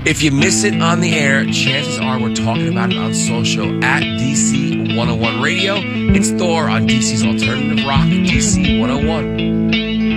If you miss it on the air, chances are we're talking about it on social at DC 101 Radio. It's Thor on DC's Alternative Rock, DC 101.